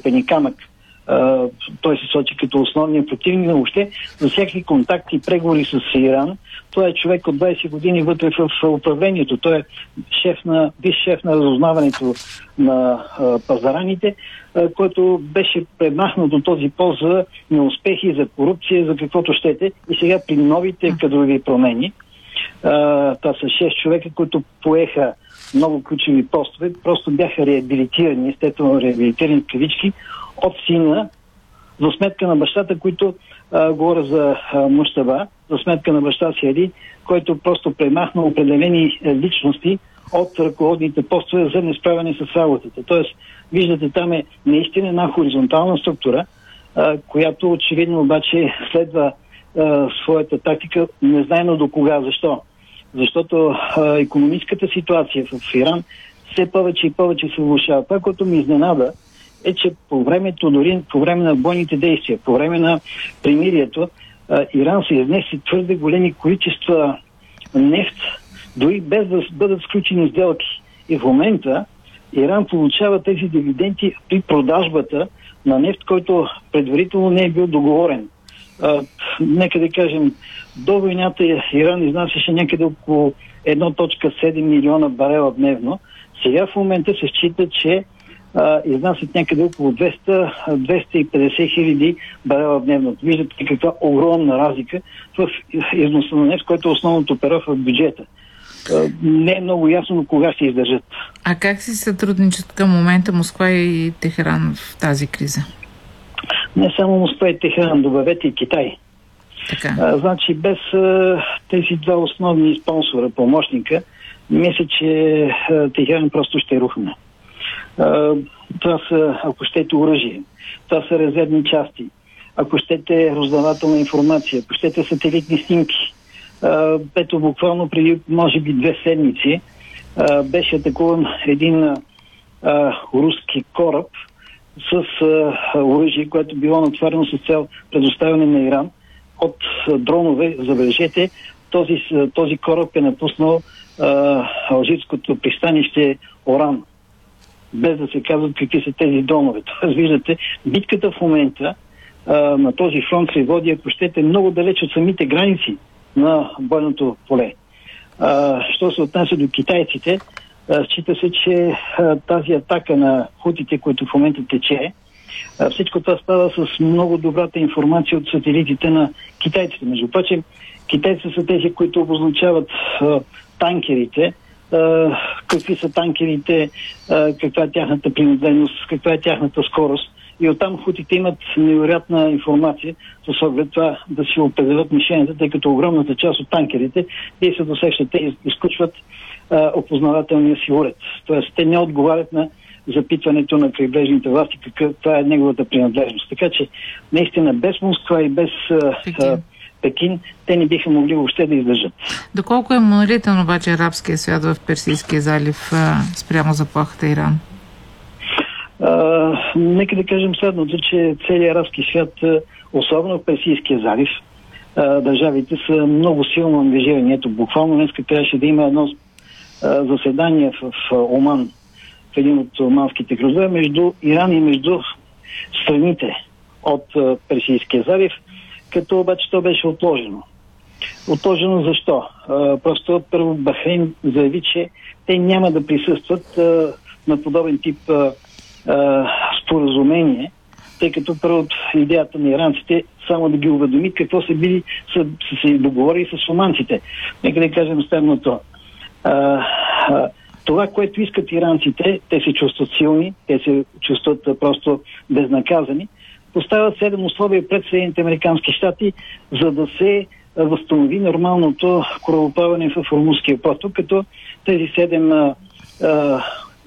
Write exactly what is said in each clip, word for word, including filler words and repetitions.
препени камък. Uh, той се сочи като основния противник, но въобще за всякакви контакти и преговори с Иран. Той е човек от двайсет години вътре в, в управлението. Той е шеф на, висш шеф на разузнаването на uh, пазараните, uh, който беше премахнат до този пост за неуспехи, за корупция, за каквото щете. И сега при новите кадрови промени, uh, това са шест човека, които поеха много ключови постове, просто бяха реабилитирани, естествено реабилитирани в кавички, от сина, за сметка на бащата, които а, говоря за а, Мущаба, за сметка на баща си Али, който просто премахна определени а, личности от ръководните постове за несправяне с работата. Тоест, виждате, там е наистина една хоризонтална структура, а, която очевидно обаче следва а, своята тактика, незнайно до кога. Защо? Защото а, икономическата ситуация в Иран все повече и повече се влошава. Това, което ми изненада, е, че по времето, дори по време на бойните действия, по време на примирието, Иран се изнесе твърде големи количества нефт, дори без да бъдат сключени сделки. И в момента Иран получава тези дивиденти при продажбата на нефт, който предварително не е бил договорен. А, нека да кажем, до войната Иран изнасяше някъде около едно цяло и седем милиона барела дневно. Сега в момента се счита, че Uh, изнасят някъде около двеста до двеста и петдесет хиляди барела дневно. Виждате каква огромна разлика в износа на нефт, който е основното перо в бюджета. Uh, не е много ясно кога ще издържат. А как си сътрудничат към момента Москва и Техеран в тази криза? Не само Москва и Техеран, добавете и Китай. Така. Uh, значи без uh, тези два основни спонсора, помощника, мисля, че uh, Техеран просто ще рухне. Uh, това са, ако щете, оръжие. Това са резервни части. Ако щете, разузнавателна информация. Ако щете, сателитни снимки. Uh, ето, буквално преди, може би, две седмици uh, беше атакуван един uh, руски кораб с uh, оръжие, което било натварено с цел предоставяне на Иран от uh, дронове. Забележете, този, този кораб е напуснал uh, алжирското пристанище Оран, без да се казват какви са тези дронове. Тоест, виждате, битката в момента а, на този фронт се води, ако щете, много далеч от самите граници на бойното поле. А, що се отнася до китайците, а, счита се, че а, тази атака на хутите, които в момента тече, а, всичко това става с много добрата информация от сателитите на китайците. Между прочим, китайците са тези, които обозначават а, танкерите, Uh, какви са танкерите, uh, каква е тяхната принадлежност, каква е тяхната скорост. И оттам хутите имат невероятна информация с оглед това да си определят мишените, тъй като огромната част от танкерите и се досещат, те изключват uh, опознавателния си уред. Тоест, те не отговарят на запитването на крайбрежните власти, каква е неговата принадлежност. Така че, наистина, без Москва и без uh, Пекин, те не биха могли въобще да издържат. Доколко е монолитен обаче арабския свят в Персийския залив а, спрямо заплахата Иран? А, нека да кажем следното, че целият арабски свят, особено в Персийския залив, а, държавите са много силно ангажирани. Ето, буквално днес трябваше да има едно а, заседание в, в Оман, в един от оманските градове, между Иран и между страните от а, Персийския залив, като обаче то беше отложено. Отложено защо? А, просто първо Бахрейн заяви, че те няма да присъстват а, на подобен тип а, а, споразумение, тъй като първо идеята на иранците само да ги уведоми какво са били, са, са се договорили с оманците. Нека да кажем следното. А, а, това, което искат иранците, те се чувстват силни, те се чувстват а, просто безнаказани, поставят седем условия пред Съединените американски щати, за да се възстанови нормалното корабоплаване в Ормузския поток, като тези седем а, а,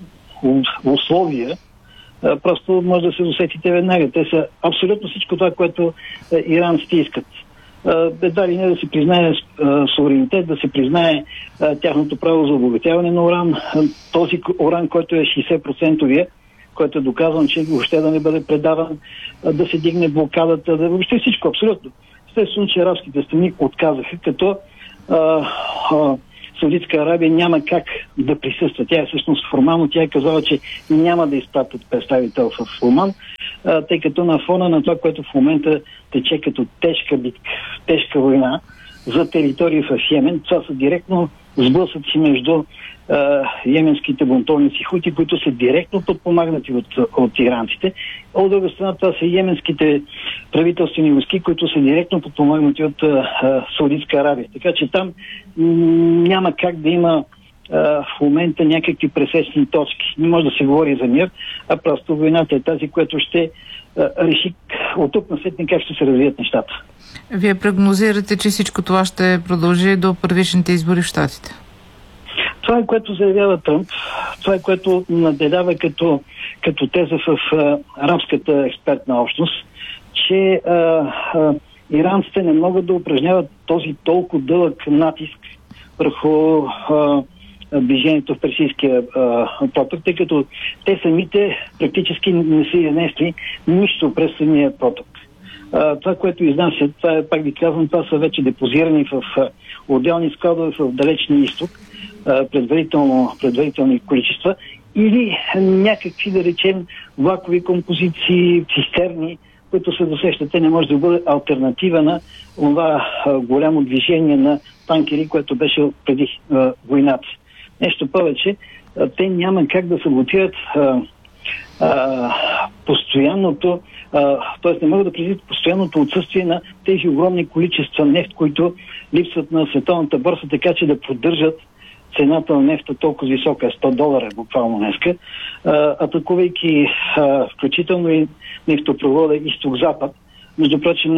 условия а, просто може да се усетите веднага. Те са абсолютно всичко това, което а, иранците искат. Едва ли не да се признае а, суверенитет, да се признае а, тяхното право за обогатяване на уран. А, този уран, който е шейсет процента, който е доказан, че въобще да не бъде предаван, да се дигне блокадата, да въобще всичко, абсолютно. Естествено, че арабските страни отказаха, като а, а, Саудитска Арабия няма как да присъства. Тя е всъщност формално, тя е казала, че няма да изпратят представител в Оман. а, тъй като на фона на това, което в момента тече като тежка битка, тежка война за територии в Йемен, това са директно сблъсъци между а, йеменските бунтовници хути, които са директно подпомагнати от, от иранците. От друга страна, това са йеменските правителствени войски, които са директно подпомагнати от а, Саудитска Арабия. Така че там м- няма как да има а, в момента някакви пресечни точки. Не може да се говори за мир, а просто войната е тази, която ще а, реши от тук насетне как ще се развият нещата. Вие прогнозирате, че всичко това ще продължи до първичните избори в Щатите? Това е, което заявява Тръмп. Това е, което наделява като, като теза в а, арабската експертна общност, че а, а, иранците не могат да упражняват този толкова дълъг натиск върху а, движението в Персийския поток, тъй като те самите практически не са изнесли нищо през самия поток. Uh, това, което изнасят, това е, пак ви казвам, това са вече депозирани в uh, отделни складове в далечния изток, uh, предварително, предварителни количества, или някакви, да речем, влакови композиции, цистерни, които се досещат. Те не може да бъде алтернатива на това uh, голямо движение на танкери, което беше преди uh, войната. Нещо повече, uh, те няма как да саботират uh, uh, постоянното т.е. не могат да предвидят постоянното отсъствие на тези огромни количества нефт, които липсват на световната борса, така че да поддържат цената на нефта толкова висока, сто долара буквално днеска, атакувайки включително и нефтопровода изток-запад. Между прочим,